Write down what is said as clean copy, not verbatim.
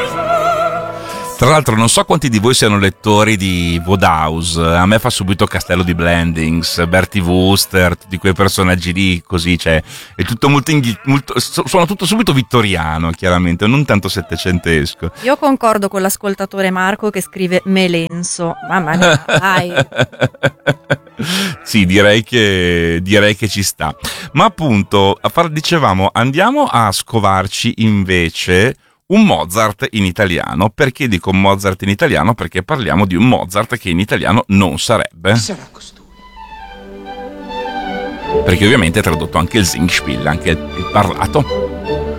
Tra l'altro non so quanti di voi siano lettori di Wodehouse, a me fa subito Castello di Blandings, Bertie Wooster, tutti quei personaggi lì, così, cioè, è tutto suona tutto subito vittoriano, chiaramente, non tanto settecentesco. Io concordo con l'ascoltatore Marco che scrive Melenso, mamma mia, dai. Sì, direi che ci sta. Ma appunto, dicevamo, andiamo a scovarci invece un Mozart in italiano. Perché dico Mozart in italiano? Perché parliamo di un Mozart che in italiano non sarebbe. Chi sarà costui? Perché ovviamente è tradotto anche il Singspiel, anche il parlato.